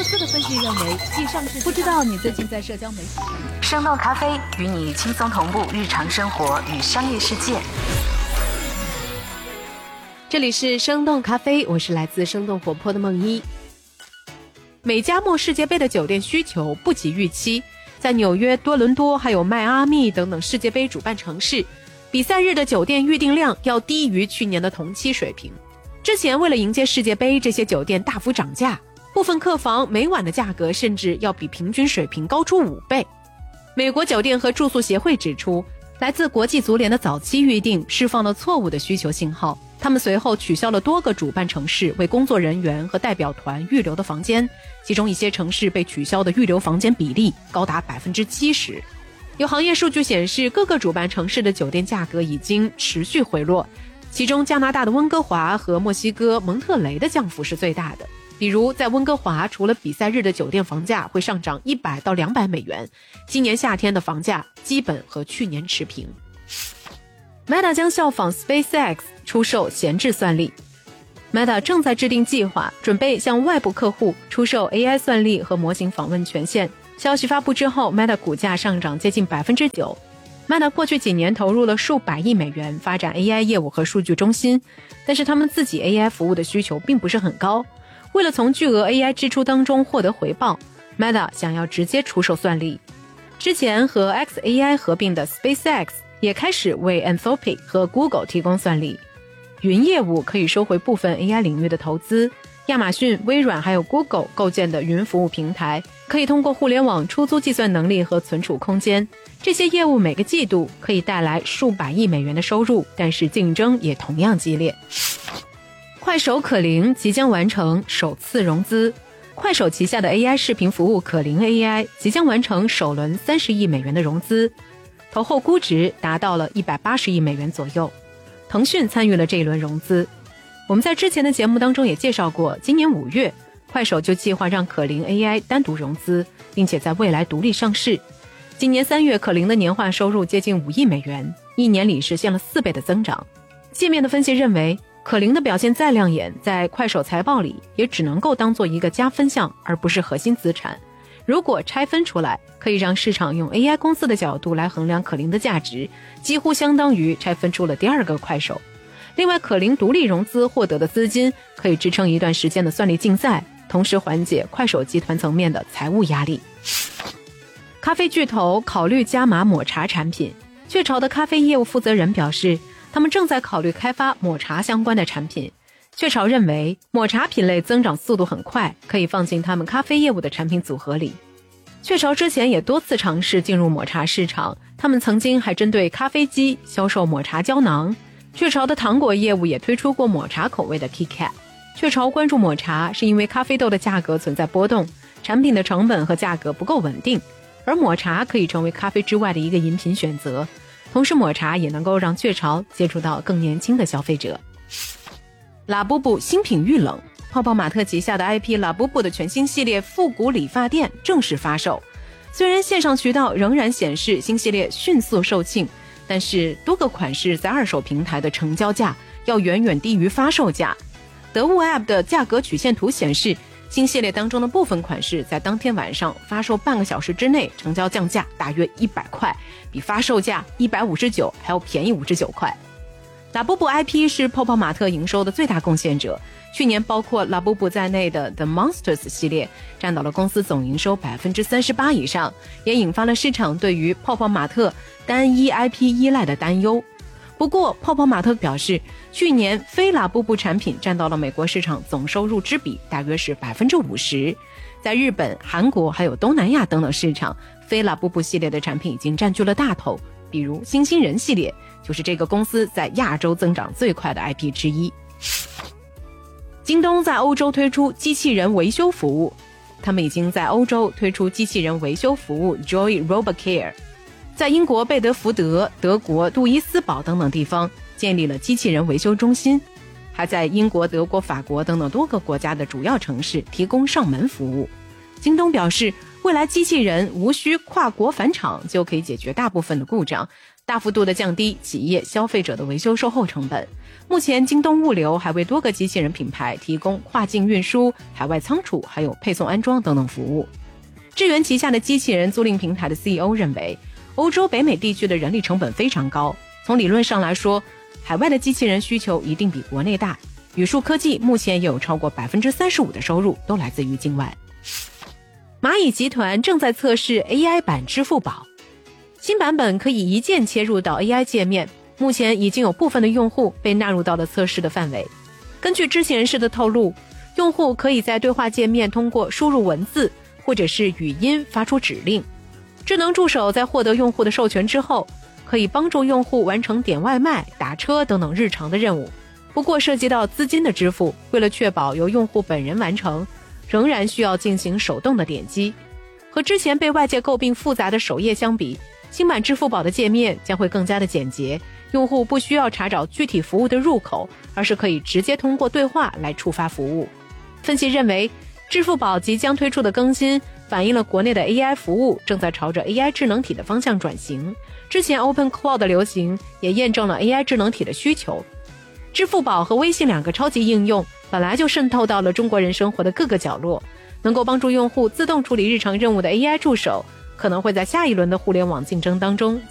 斯的分析认为，继上市不知道你最近在社交媒体上。 生动咖啡与你轻松同步日常生活与商业世界。 这里是生动咖啡，我是来自生动活泼的梦一。美加墨世界杯的酒店需求不及预期，在纽约、多伦多还有迈阿密等等世界杯主办城市，比赛日的酒店预订量要低于去年的同期水平。之前为了迎接世界杯，这些酒店大幅涨价，部分客房每晚的价格甚至要比平均水平高出5倍。美国酒店和住宿协会指出，来自国际足联的早期预订释放了错误的需求信号，他们随后取消了多个主办城市为工作人员和代表团预留的房间，其中一些城市被取消的预留房间比例高达 70%。 有行业数据显示，各个主办城市的酒店价格已经持续回落，其中加拿大的温哥华和墨西哥蒙特雷的降幅是最大的。比如在温哥华，除了比赛日的酒店房价会上涨100到200美元，今年夏天的房价基本和去年持平。Meta 将效仿 SpaceX 出售闲置算力。 Meta 正在制定计划，准备向外部客户出售 AI 算力和模型访问权限。消息发布之后， Meta 股价上涨接近 9%。 Meta 过去几年投入了数百亿美元发展 AI 业务和数据中心，但是他们自己 AI 服务的需求并不是很高。为了从巨额 AI 支出当中获得回报， Meta 想要直接出售算力。之前和 xAI 合并的 SpaceX 也开始为 Anthropic 和 Google 提供算力。云业务可以收回部分 AI 领域的投资，亚马逊、微软还有 Google 构建的云服务平台，可以通过互联网出租计算能力和存储空间。这些业务每个季度可以带来数百亿美元的收入，但是竞争也同样激烈。快手可伶即将完成首次融资。快手旗下的 AI 视频服务可伶 AI 即将完成首轮30亿美元的融资，投后估值达到了180亿美元左右。腾讯参与了这一轮融资。我们在之前的节目当中也介绍过，今年5月，快手就计划让可伶 AI 单独融资，并且在未来独立上市。今年3月，可伶的年化收入接近5亿美元，一年里实现了4倍的增长。界面的分析认为，可伶的表现再亮眼，在快手财报里也只能够当做一个加分项，而不是核心资产。如果拆分出来，可以让市场用 AI 公司的角度来衡量可伶的价值，几乎相当于拆分出了第二个快手。另外，可伶独立融资获得的资金可以支撑一段时间的算力竞赛，同时缓解快手集团层面的财务压力。咖啡巨头考虑加码抹茶产品。雀巢的咖啡业务负责人表示，他们正在考虑开发抹茶相关的产品。雀巢认为抹茶品类增长速度很快，可以放进他们咖啡业务的产品组合里。雀巢之前也多次尝试进入抹茶市场，他们曾经还针对咖啡机销售抹茶胶囊。雀巢的糖果业务也推出过抹茶口味的 KitKat。 雀巢关注抹茶是因为咖啡豆的价格存在波动，产品的成本和价格不够稳定，而抹茶可以成为咖啡之外的一个饮品选择。同时抹茶也能够让雀巢接触到更年轻的消费者。拉布布新品遇冷，泡泡玛特旗下的 IP 拉布布的全新系列复古理发店正式发售。虽然线上渠道仍然显示新系列迅速售罄，但是多个款式在二手平台的成交价要远远低于发售价。得物 App 的价格曲线图显示，新系列当中的部分款式在当天晚上发售半个小时之内成交降价大约100块，比发售价159还要便宜59块。拉布布 IP 是泡泡玛特营收的最大贡献者，去年包括拉布布在内的 The Monsters 系列占到了公司总营收 38% 以上，也引发了市场对于泡泡玛特单一 IP 依赖的担忧。不过泡泡玛特表示，去年非拉布布产品占到了美国市场总收入之比大约是 50%， 在日本、韩国还有东南亚等等市场，非拉布布系列的产品已经占据了大头，比如星星人系列就是这个公司在亚洲增长最快的 IP 之一。京东在欧洲推出机器人维修服务，他们已经在欧洲推出机器人维修服务 Joy RoboCare， 在英国贝德福德、德国杜伊斯堡等等地方建立了机器人维修中心，还在英国、德国、法国等等多个国家的主要城市提供上门服务。京东表示，未来机器人无需跨国返厂就可以解决大部分的故障， 大幅度的降低企业消费者的维修售后成本。目前京东物流还为多个机器人品牌提供跨境运输、海外仓储还有配送安装等等服务。智源旗下的机器人租赁平台的 CEO 认为，欧洲北美地区的人力成本非常高，从理论上来说，海外的机器人需求一定比国内大。宇树科技目前也有超过 35% 的收入都来自于境外。蚂蚁集团正在测试 AI 版支付宝，新版本可以一键切入到 AI 界面，目前已经有部分的用户被纳入到了测试的范围。根据知情人士的透露，用户可以在对话界面通过输入文字或者是语音发出指令。智能助手在获得用户的授权之后，可以帮助用户完成点外卖、打车等等日常的任务。不过涉及到资金的支付，为了确保由用户本人完成，仍然需要进行手动的点击。和之前被外界诟病复杂的首页相比，新版支付宝的界面将会更加的简洁，用户不需要查找具体服务的入口，而是可以直接通过对话来触发服务。分析认为，支付宝即将推出的更新反映了国内的 AI 服务正在朝着 AI 智能体的方向转型。之前 Open Cloud 的流行也验证了 AI 智能体的需求。支付宝和微信两个超级应用本来就渗透到了中国人生活的各个角落，能够帮助用户自动处理日常任务的 AI 助手，可能会在下一轮的互联网竞争当中